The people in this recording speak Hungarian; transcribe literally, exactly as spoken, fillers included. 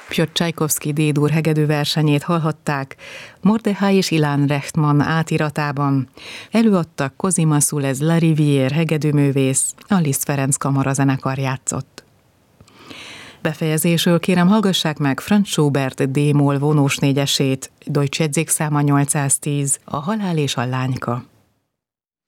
Piotr Csajkovszky D-dur hegedűversenyét hallhatták Mordechai és Ilan Rechtman átiratában. Előadtak Cosima Sulez La Rivière hegedűművész, a Liszt Ferenc kamarazenekar játszott. Befejezésül kérem hallgassák meg Franz Schubert D-moll vonós négyesét, Deutsche Jegyzékszáma nyolcszáztíz, a Halál és a lányka.